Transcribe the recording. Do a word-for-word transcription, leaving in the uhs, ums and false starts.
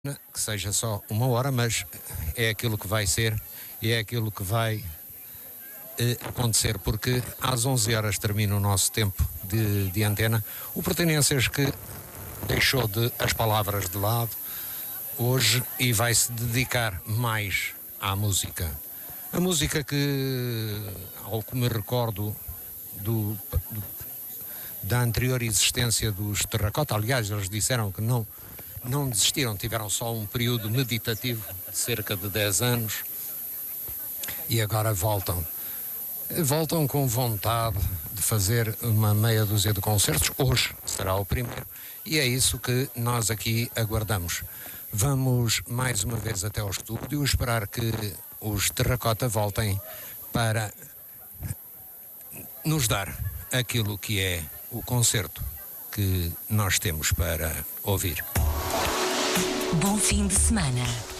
que seja só uma hora, mas é aquilo que vai ser e é aquilo que vai eh, acontecer, porque às onze horas termina o nosso tempo de, de antena. O Portinenses que deixou de, as palavras de lado hoje e vai se dedicar mais à música. A música que, ao que me recordo do, do, da anterior existência dos Terracota, aliás, eles disseram que não Não desistiram, tiveram só um período meditativo de cerca de dez anos e agora voltam. Voltam com vontade de fazer uma meia dúzia de concertos. Hoje será o primeiro e é isso que nós aqui aguardamos. Vamos mais uma vez até ao estúdio esperar que os Terracota voltem para nos dar aquilo que é o concerto que nós temos para ouvir. Bom fim de semana.